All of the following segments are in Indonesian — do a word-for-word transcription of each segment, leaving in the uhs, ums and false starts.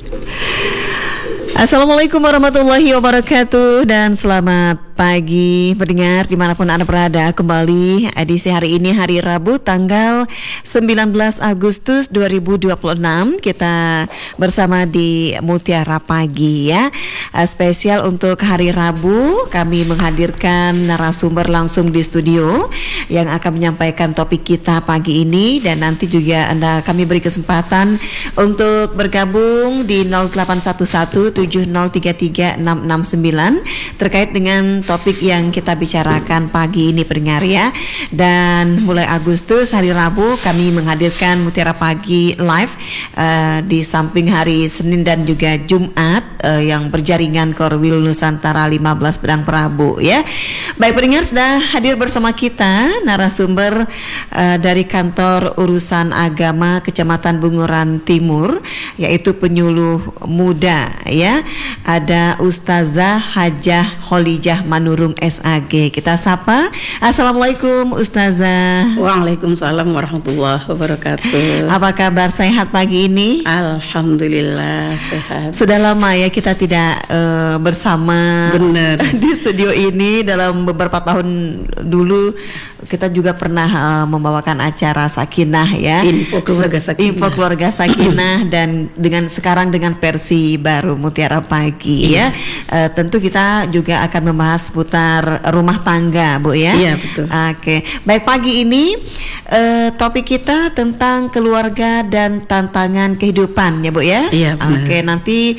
Assalamualaikum warahmatullahi wabarakatuh dan selamat pagi pendengar dimanapun Anda berada. Kembali edisi hari ini, hari Rabu tanggal sembilan belas Agustus dua ribu dua puluh enam. Kita bersama di Mutiara Pagi ya. Spesial untuk hari Rabu kami menghadirkan narasumber langsung di studio yang akan menyampaikan topik kita pagi ini. Dan nanti juga Anda kami beri kesempatan untuk bergabung di nol delapan satu satu tujuh nol tiga tiga enam enam sembilan terkait dengan topik yang kita bicarakan pagi ini pendengar ya. Dan mulai Agustus hari Rabu kami menghadirkan Mutiara Pagi live uh, di samping hari Senin dan juga Jumat uh, yang berjaringan Korwil Nusantara lima belas Padang Prabu ya. Baik pendengar, sudah hadir bersama kita narasumber uh, dari Kantor Urusan Agama Kecamatan Bunguran Timur, yaitu penyuluh muda ya. Ada Ustazah Hajah Kholijah Manurung S A G. Kita sapa. Assalamualaikum Ustazah. Waalaikumsalam warahmatullahi wabarakatuh. Apa kabar, sehat pagi ini? Alhamdulillah sehat. Sudah lama ya kita tidak uh, bersama. Benar. Di studio ini. Dalam beberapa tahun dulu kita juga pernah uh, membawakan acara Sakinah ya. Info keluarga Sakinah. Info keluarga Sakinah dan dengan sekarang dengan versi baru Mutiara Pagi ya. Uh, tentu kita juga akan membahas seputar rumah tangga, Bu ya. Iya, betul. Oke. Baik, pagi ini uh, topik kita tentang keluarga dan tantangan kehidupan ya, Bu ya. Iya, benar. Oke, nanti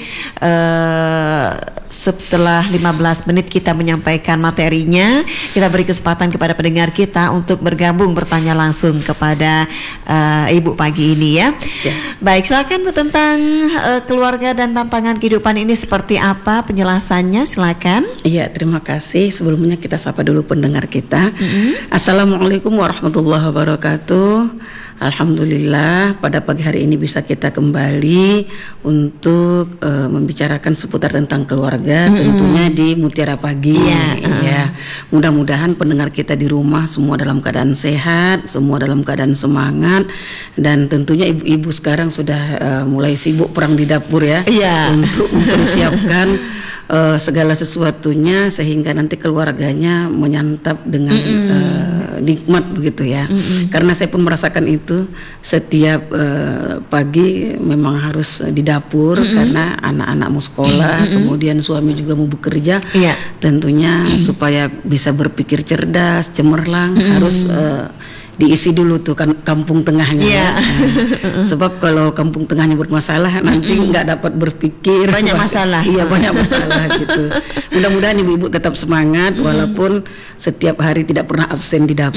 uh, setelah lima belas menit kita menyampaikan materinya, kita beri kesempatan kepada pendengar kita untuk bergabung bertanya langsung kepada uh, Ibu pagi ini ya. Siap. Baik, silakan Bu, tentang uh, keluarga dan tantangan kehidupan ini seperti apa penjelasannya, silakan. Iya, terima kasih. Sebelumnya kita sapa dulu pendengar kita. Mm-hmm. Assalamualaikum warahmatullahi wabarakatuh. Alhamdulillah pada pagi hari ini bisa kita kembali untuk uh, membicarakan seputar tentang keluarga, mm-hmm. tentunya di Mutiara Pagi. Iya, uh. ya. Mudah-mudahan pendengar kita di rumah semua dalam keadaan sehat, semua dalam keadaan semangat, dan tentunya ibu-ibu sekarang sudah uh, mulai sibuk perang di dapur ya, yeah. untuk mempersiapkan Uh, segala sesuatunya sehingga nanti keluarganya menyantap dengan mm-hmm. uh, nikmat begitu ya. Mm-hmm. Karena saya pun merasakan itu setiap uh, pagi memang harus di dapur, mm-hmm. karena anak-anak mau sekolah, mm-hmm. kemudian suami juga mau bekerja. Yeah. Tentunya mm-hmm. supaya bisa berpikir cerdas, cemerlang, mm-hmm. harus uh, diisi dulu tuh kan kampung tengahnya yeah. ya. Nah, sebab kalau kampung tengahnya bermasalah nanti nggak dapat berpikir, banyak masalah. Iya, banyak masalah gitu. Mudah-mudahan ibu-ibu tetap semangat walaupun setiap hari tidak pernah absen di dapur.